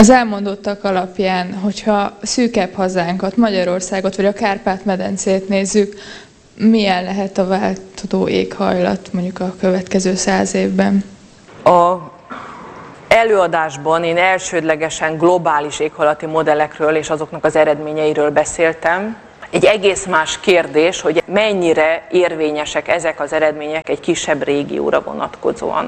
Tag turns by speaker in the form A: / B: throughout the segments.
A: Az elmondottak alapján, hogyha szűkebb hazánkat, Magyarországot vagy a Kárpát-medencét nézzük, milyen lehet a változó éghajlat mondjuk a következő 100 évben?
B: A előadásban én elsődlegesen globális éghajlati modellekről és azoknak az eredményeiről beszéltem. Egy egész más kérdés, hogy mennyire érvényesek ezek az eredmények egy kisebb régióra vonatkozóan.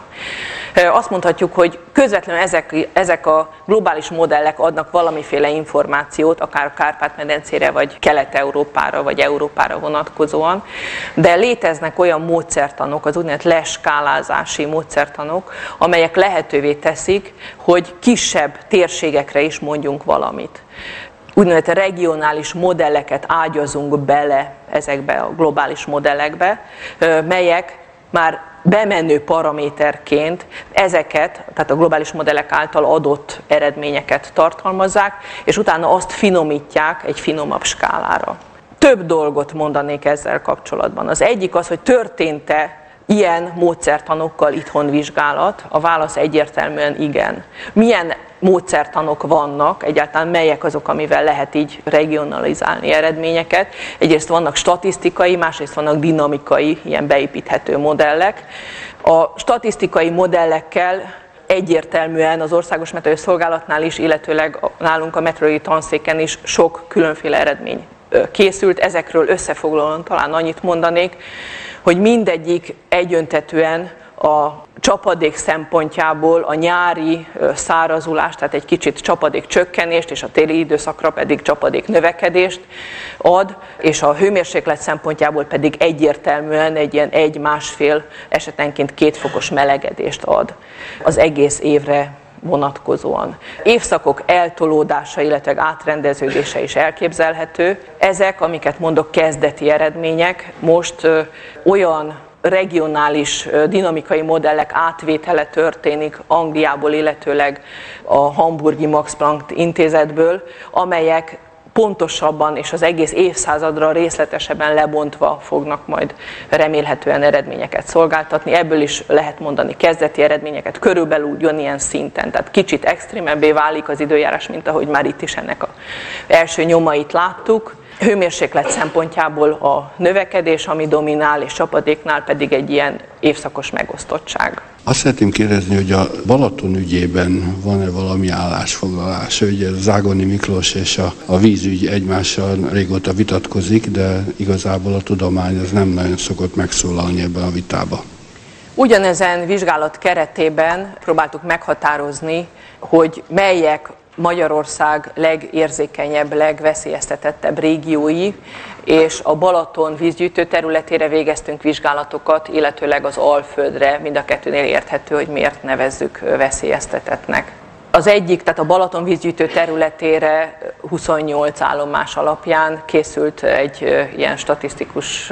B: Azt mondhatjuk, hogy közvetlenül ezek a globális modellek adnak valamiféle információt, akár a Kárpát-medencére, vagy Kelet-Európára, vagy Európára vonatkozóan, de léteznek olyan módszertanok, az úgynevezett leskálázási módszertanok, amelyek lehetővé teszik, hogy kisebb térségekre is mondjunk valamit. Úgynevezett regionális modelleket ágyazunk bele ezekbe a globális modellekbe, melyek már bemenő paraméterként ezeket, tehát a globális modellek által adott eredményeket tartalmazzák, és utána azt finomítják egy finomabb skálára. Több dolgot mondanék ezzel kapcsolatban. Az egyik az, hogy történt-e ilyen módszertanokkal itthon vizsgálat? A válasz egyértelműen igen. Milyen módszertanok vannak, egyáltalán melyek azok, amivel lehet így regionalizálni eredményeket? Egyrészt vannak statisztikai, másrészt vannak dinamikai, ilyen beépíthető modellek. A statisztikai modellekkel egyértelműen az Országos Meteorológiai Szolgálatnál is, illetőleg nálunk a meteorológiai tanszéken is sok különféle eredmény készült. Ezekről összefoglalóan talán annyit mondanék, hogy mindegyik egyöntetűen a csapadék szempontjából a nyári szárazulást, tehát egy kicsit csapadék csökkenést, és a téli időszakra pedig csapadék növekedést ad, és a hőmérséklet szempontjából pedig egyértelműen egy ilyen 1-1,5, esetenként 2 fokos melegedést ad az egész évre vonatkozóan. Évszakok eltolódása, illetve átrendeződése is elképzelhető. Ezek, amiket mondok, kezdeti eredmények, most olyan regionális dinamikai modellek átvétele történik Angliából, illetőleg a hamburgi Max Planck intézetből, amelyek pontosabban és az egész évszázadra részletesebben lebontva fognak majd remélhetően eredményeket szolgáltatni. Ebből is lehet mondani kezdeti eredményeket, körülbelül ugyanilyen szinten. Tehát kicsit extrémebbé válik az időjárás, mint ahogy már itt is ennek az első nyomait láttuk. Hőmérséklet szempontjából a növekedés, ami dominál, és csapadéknál pedig egy ilyen évszakos megosztottság.
C: Azt szeretném kérdezni, hogy a Balaton ügyében van-e valami állásfoglalás? Ugye Zágoni Miklós és a vízügy egymással régóta vitatkozik, de igazából a tudomány az nem nagyon szokott megszólalni ebben a vitában.
B: Ugyanezen vizsgálat keretében próbáltuk meghatározni, hogy melyek Magyarország legérzékenyebb, legveszélyeztetettebb régiói, és a Balaton vízgyűjtő területére végeztünk vizsgálatokat, illetőleg az Alföldre, mind a kettőnél érthető, hogy miért nevezzük veszélyeztetettnek. Az egyik, tehát a Balaton vízgyűjtő területére 28 állomás alapján készült egy ilyen statisztikus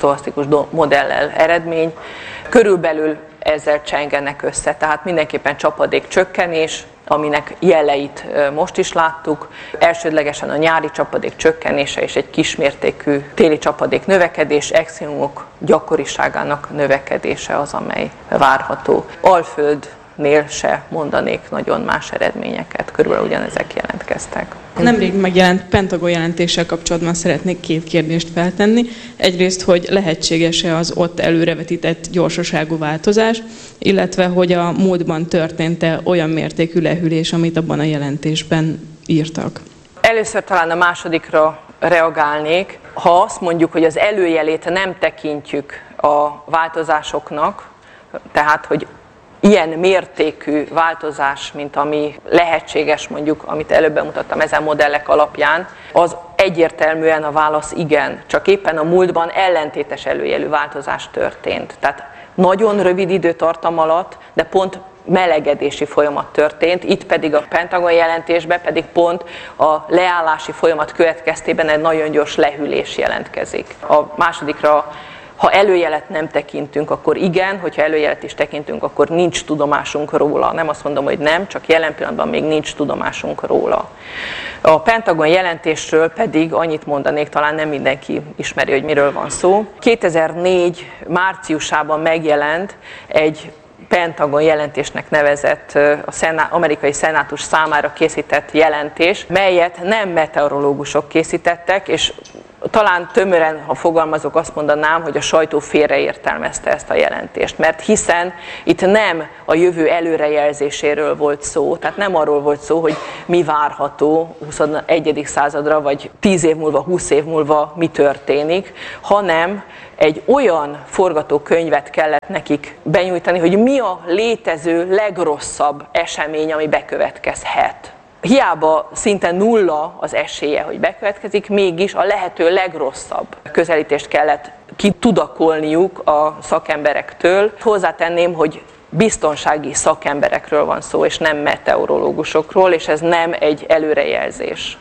B: modellel eredmény. Körülbelül ezzel csengenek össze, tehát mindenképpen csapadék csökkenés, aminek jeleit most is láttuk. Elsődlegesen a nyári csapadék csökkenése és egy kismértékű téli csapadék növekedés, extrémumok gyakoriságának növekedése az, amely várható. Alföldnél se mondanék nagyon más eredményeket, körülbelül ugyanezek jelentkeztek.
D: Nemrég megjelent Pentagon jelentéssel kapcsolatban szeretnék 2 kérdést feltenni. Egyrészt, hogy lehetséges-e az ott előrevetített gyorsaságú változás, illetve hogy a múltban történt-e olyan mértékű lehűlés, amit abban a jelentésben írtak.
B: Először talán a másodikra reagálnék. Ha azt mondjuk, hogy az előjelét nem tekintjük a változásoknak, tehát, hogy ilyen mértékű változás, mint ami lehetséges, mondjuk, amit előbb bemutattam ezen modellek alapján, az egyértelműen a válasz igen. Csak éppen a múltban ellentétes előjelű változás történt. Tehát nagyon rövid időtartam alatt, de pont melegedési folyamat történt, itt pedig a Pentagon jelentésben pedig pont a leállási folyamat következtében egy nagyon gyors lehűlés jelentkezik. A másodikra, ha előjelet nem tekintünk, akkor igen, hogyha előjelet is tekintünk, akkor nincs tudomásunk róla. Nem azt mondom, hogy nem, csak jelen pillanatban még nincs tudomásunk róla. A Pentagon jelentésről pedig annyit mondanék, talán nem mindenki ismeri, hogy miről van szó. 2004 márciusában megjelent egy Pentagon jelentésnek nevezett, amerikai szenátus számára készített jelentés, melyet nem meteorológusok készítettek, és talán tömören, ha fogalmazok, azt mondanám, hogy a sajtó félreértelmezte ezt a jelentést, mert hiszen itt nem a jövő előrejelzéséről volt szó, tehát nem arról volt szó, hogy mi várható 21. századra, vagy 10 év múlva, 20 év múlva mi történik, hanem egy olyan forgatókönyvet kellett nekik benyújtani, hogy mi a létező legrosszabb esemény, ami bekövetkezhet. Hiába szinte nulla az esélye, hogy bekövetkezik, mégis a lehető legrosszabb közelítést kellett kitudakolniuk a szakemberektől. Hozzátenném, hogy biztonsági szakemberekről van szó, és nem meteorológusokról, és ez nem egy előrejelzés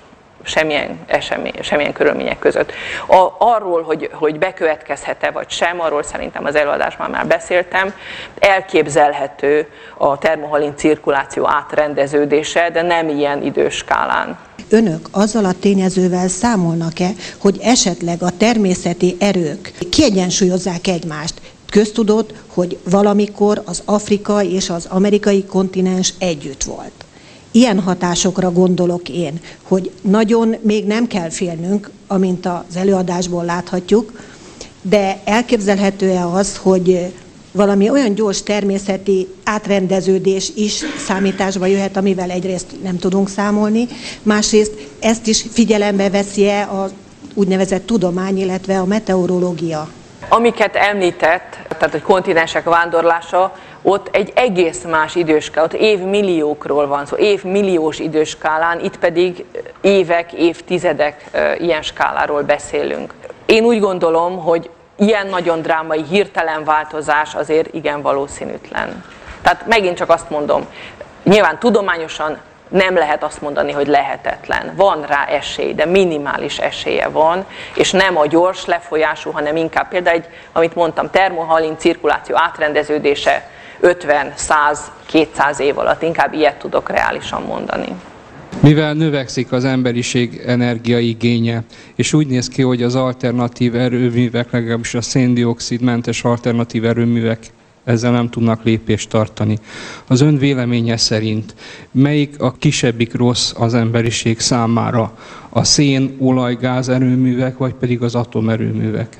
B: semmilyen körülmények között. Arról, hogy bekövetkezhet-e vagy sem, arról szerintem az előadásban már beszéltem, elképzelhető a termohalin cirkuláció átrendeződése, de nem ilyen időskálán.
E: Önök azzal a tényezővel számolnak-e, hogy esetleg a természeti erők kiegyensúlyozzák egymást? Köztudott, hogy valamikor az afrikai és az amerikai kontinens együtt volt. Ilyen hatásokra gondolok én, hogy nagyon még nem kell félnünk, amint az előadásból láthatjuk, de elképzelhető-e az, hogy valami olyan gyors természeti átrendeződés is számításba jöhet, amivel egyrészt nem tudunk számolni, másrészt ezt is figyelembe veszi-e az úgynevezett tudomány, illetve a meteorológia?
B: Amiket említett, tehát hogy kontinensek vándorlása, ott egy egész más időskál, ott évmilliókról van szó, évmilliós időskálán, itt pedig évek, évtizedek ilyen skáláról beszélünk. Én úgy gondolom, hogy ilyen nagyon drámai, hirtelen változás azért igen valószínűtlen. Tehát megint csak azt mondom, nyilván tudományosan nem lehet azt mondani, hogy lehetetlen. Van rá esély, de minimális esélye van, és nem a gyors lefolyású, hanem inkább például, amit mondtam, termohalin cirkuláció átrendeződése 50, 100, 200 év alatt. Inkább ilyet tudok reálisan mondani.
F: Mivel növekszik az emberiség energiaigénye, és úgy néz ki, hogy az alternatív erőművek, legalábbis a széndioxidmentes alternatív erőművek ezzel nem tudnak lépést tartani. Az ön véleménye szerint melyik a kisebbik rossz az emberiség számára? A szén, olaj, gáz erőművek, vagy pedig az atomerőművek?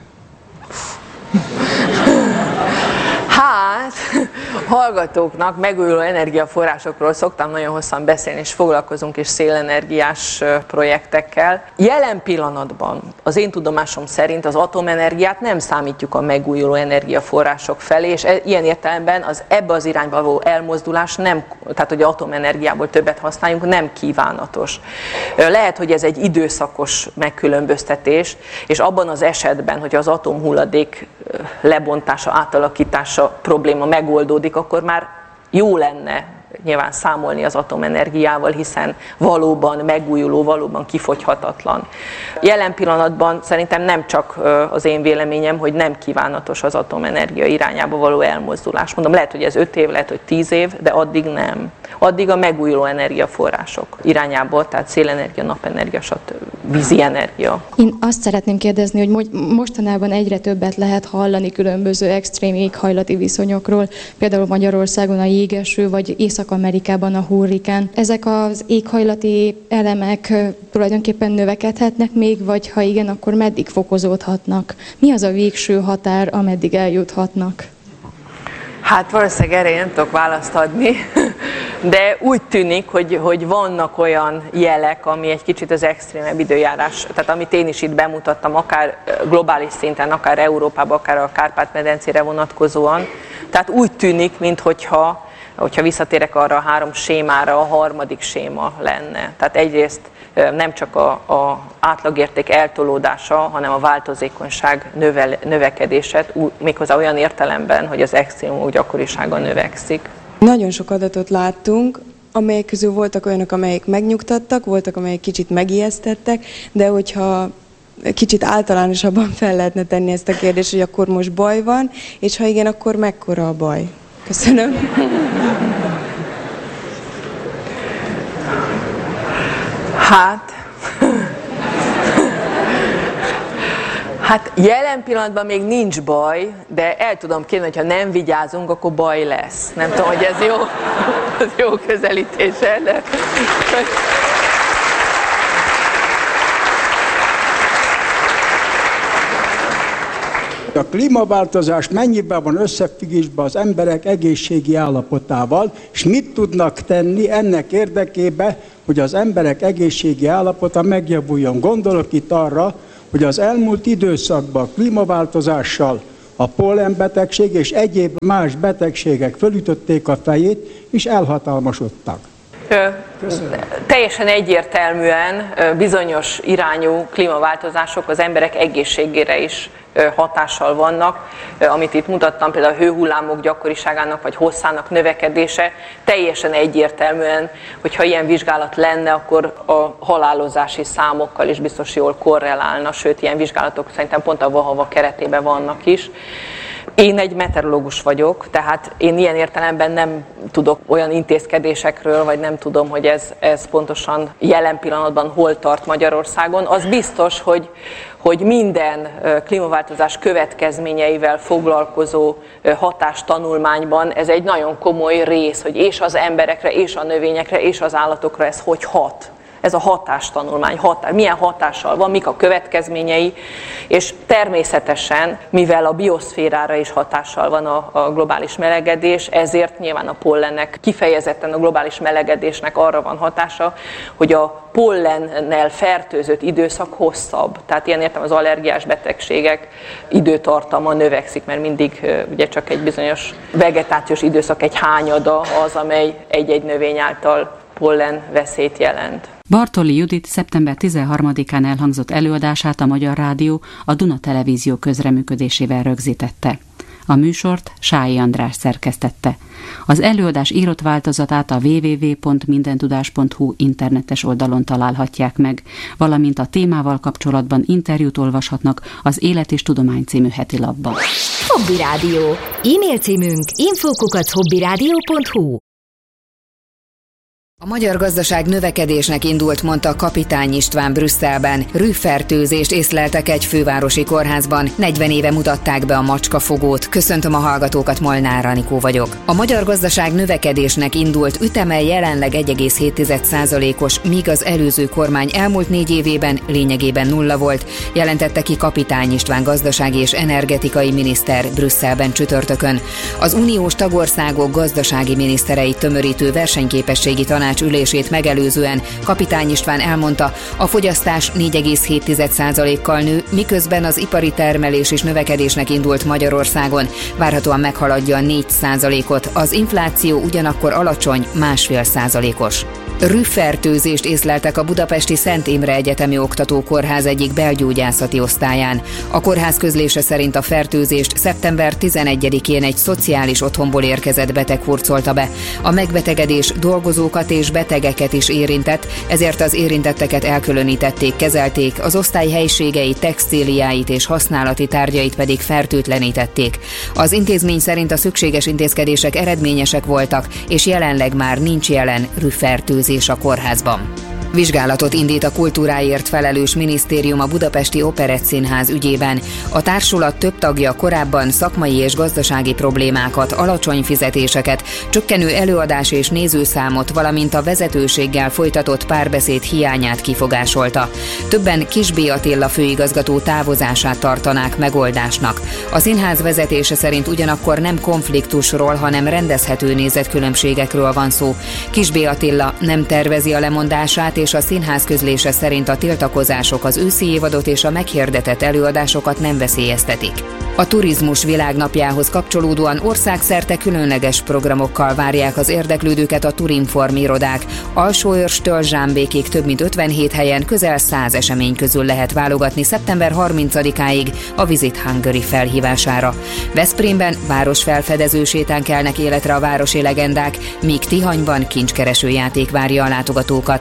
B: Hát, hallgatóknak megújuló energiaforrásokról szoktam nagyon hosszan beszélni, és foglalkozunk is szélenergiás projektekkel. Jelen pillanatban az én tudomásom szerint az atomenergiát nem számítjuk a megújuló energiaforrások felé, és ilyen értelemben ebbe az irányba való elmozdulás nem, tehát hogy atomenergiából többet használjunk, nem kívánatos. Lehet, hogy ez egy időszakos megkülönböztetés, és abban az esetben, hogy az atomhulladék lebontása, átalakítása probléma megoldódik, akkor már jó lenne nyilván számolni az atomenergiával, hiszen valóban megújuló, valóban kifogyhatatlan. Jelen pillanatban szerintem nem csak az én véleményem, hogy nem kívánatos az atomenergia irányába való elmozdulás. Mondom, lehet, hogy ez 5 év, lehet, hogy 10 év, de addig nem. Addig a megújuló energiaforrások irányából, tehát szélenergia, napenergia, vízi energia.
G: Én azt szeretném kérdezni, hogy mostanában egyre többet lehet hallani különböző extrém éghajlati viszonyokról, például Magyarországon a jégeső, vagy Észak-Amerikában a hurrikán. Ezek az éghajlati elemek tulajdonképpen növekedhetnek még, vagy ha igen, akkor meddig fokozódhatnak? Mi az a végső határ, ameddig eljuthatnak?
B: Hát valószínűleg erre nem tudok választ adni, de úgy tűnik, hogy vannak olyan jelek, ami egy kicsit az extrémebb időjárás, tehát amit én is itt bemutattam, akár globális szinten, akár Európában, akár a Kárpát-medencére vonatkozóan. Tehát úgy tűnik, minthogyha visszatérek arra a 3 sémára, a harmadik séma lenne. Tehát egyrészt nem csak a átlagérték eltolódása, hanem a változékonyság növekedése, méghozzá olyan értelemben, hogy az extrémumok gyakorisága növekszik.
H: Nagyon sok adatot láttunk, amelyek közül voltak olyanok, amelyek megnyugtattak, voltak, amelyek kicsit megijesztettek, de hogyha kicsit általánosabban fel lehetne tenni ezt a kérdést, hogy akkor most baj van, és ha igen, akkor mekkora a baj? Köszönöm.
B: Hát jelen pillanatban még nincs baj, de el tudom képzelni, hogy ha nem vigyázunk, akkor baj lesz. Nem tudom, hogy ez jó közelítése, de...
I: A klímaváltozás mennyiben van összefüggésben az emberek egészségi állapotával, és mit tudnak tenni ennek érdekében, hogy az emberek egészségi állapota megjavuljon. Gondolok itt arra, hogy az elmúlt időszakban a klímaváltozással a pollenbetegség és egyéb más betegségek fölütötték a fejét, és elhatalmasodtak.
B: Teljesen egyértelműen bizonyos irányú klímaváltozások az emberek egészségére is hatással vannak, amit itt mutattam, például a hőhullámok gyakoriságának vagy hosszának növekedése, teljesen egyértelműen, hogyha ilyen vizsgálat lenne, akkor a halálozási számokkal is biztos jól korrelálna, sőt, ilyen vizsgálatok szerintem pont a VAHAVA keretében vannak is. Én egy meteorológus vagyok, tehát én ilyen értelemben nem tudok olyan intézkedésekről, vagy nem tudom, hogy ez pontosan jelen pillanatban hol tart Magyarországon. Az biztos, hogy minden klímaváltozás következményeivel foglalkozó hatástanulmányban ez egy nagyon komoly rész, hogy és az emberekre, és a növényekre, és az állatokra ez hogy hat. Ez a hatástanulmány, milyen hatással van, mik a következményei, és természetesen, mivel a bioszférára is hatással van a globális melegedés, ezért nyilván a pollennek, kifejezetten a globális melegedésnek arra van hatása, hogy a pollennel fertőzött időszak hosszabb. Tehát ilyen értem az allergiás betegségek időtartama növekszik, mert mindig ugye csak egy bizonyos vegetációs időszak, egy hányada az, amely egy-egy növény által pollen veszélyt jelent.
J: Bartoli Judit szeptember 13-án elhangzott előadását a Magyar Rádió a Duna Televízió közreműködésével rögzítette. A műsort Sályi András szerkesztette. Az előadás írott változatát a www.mindentudás.hu internetes oldalon találhatják meg, valamint a témával kapcsolatban interjút olvashatnak az Élet és Tudomány című heti lapban.
K: Hobby Rádió. E-mail címünk info@hobbyradio.hu. A magyar gazdaság növekedésnek indult, mondta Kapitány István Brüsszelben. Rűfertőzést észleltek egy fővárosi kórházban. 40 éve mutatták be a macskafogót. Köszöntöm a hallgatókat, Molnár Anikó vagyok. A magyar gazdaság növekedésnek indult, üteme jelenleg 1,7%-os, míg az előző kormány elmúlt 4 évében lényegében nulla volt, jelentette ki Kapitány István gazdasági és energetikai miniszter Brüsszelben csütörtökön. Az uniós tagországok gazdasági minisztereit tömörítő versenyképességi tanács ülését megelőzően Kapitány István elmondta, a fogyasztás 4,7%-kal nő, miközben az ipari termelés is növekedésnek indult Magyarországon, várhatóan meghaladja a 4%-ot, az infláció ugyanakkor alacsony, 1,5%-os. Rűfertőzést észleltek a budapesti Szent Imre Egyetemi Oktatókórház egyik belgyógyászati osztályán. A kórház közlése szerint a fertőzést szeptember 11-én egy szociális otthonból érkezett beteg hurcolta be. A megbetegedés dolgozókat és betegeket is érintett, ezért az érintetteket elkülönítették, kezelték, az osztály helyiségeit, textíliáit és használati tárgyait pedig fertőtlenítették. Az intézmény szerint a szükséges intézkedések eredményesek voltak, és jelenleg már nincs jelen rűfertőzés a kórházban. Vizsgálatot indít a kultúráért felelős minisztérium a Budapesti Operettszínház ügyében. A társulat több tagja korábban szakmai és gazdasági problémákat, alacsony fizetéseket, csökkenő előadás és nézőszámot, valamint a vezetőséggel folytatott párbeszéd hiányát kifogásolta. Többen Kis B. Attila főigazgató távozását tartanák megoldásnak. A színház vezetése szerint ugyanakkor nem konfliktusról, hanem rendezhető nézetkülönbségekről van szó. Kis B. Attila nem tervezi a lemondását, és a színház közlése szerint a tiltakozások az őszi évadot és a meghirdetett előadásokat nem veszélyeztetik. A turizmus világnapjához kapcsolódóan országszerte különleges programokkal várják az érdeklődőket a Turinform irodák. Alsóörstől Zsámbékig több mint 57 helyen közel 100 esemény közül lehet válogatni szeptember 30-áig a Visit Hungary felhívására. Veszprémben városfelfedező sétán kelnek életre a városi legendák, míg Tihanyban kincskereső játék várja a látogatókat.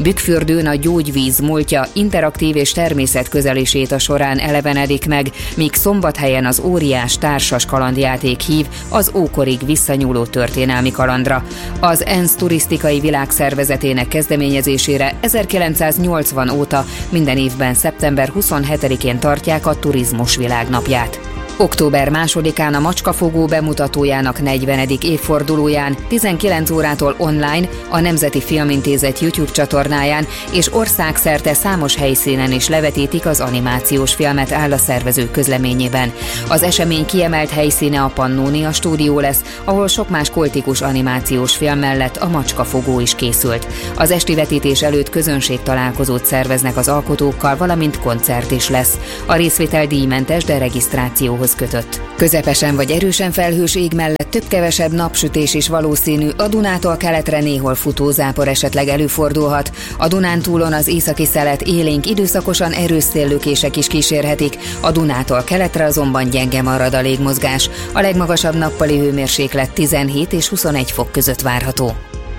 K: Bükkfürdőn a gyógyvíz múltja interaktív és természetközeli séta során elevenedik meg, míg Szombathelyen az óriás társas kalandjáték hív az ókorig visszanyúló történelmi kalandra. Az ENSZ turisztikai világszervezetének kezdeményezésére 1980 óta minden évben szeptember 27-én tartják a Turizmus Világnapját. Október 2-án a Macskafogó bemutatójának 40. évfordulóján 19 órától online a Nemzeti Filmintézet YouTube csatornáján és országszerte számos helyszínen is levetítik az animációs filmet, áll a szervezők közleményében. Az esemény kiemelt helyszíne a Pannónia stúdió lesz, ahol sok más kultikus animációs film mellett a Macskafogó is készült. Az esti vetítés előtt közönségtalálkozót szerveznek az alkotókkal, valamint koncert is lesz. A részvétel díjmentes, de regisztrációhoz kötött. Közepesen vagy erősen felhős ég mellett több-kevesebb napsütés is valószínű, a Dunától keletre néhol futózápor esetleg előfordulhat. A Dunántúlon az északi szelet élénk, időszakosan erős széllökések is kísérhetik, a Dunától keletre azonban gyenge marad a légmozgás. A legmagasabb nappali hőmérséklet 17 és 21 fok között várható.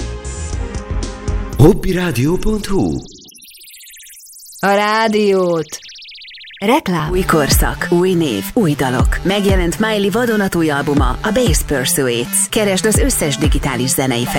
L: Hobbyradio.hu.
K: A rádiót!
M: Reklám. Új korszak, új név, új dalok. Megjelent Miley vadonatúj albuma, a Bass Pursuits. Keresd az összes digitális zenei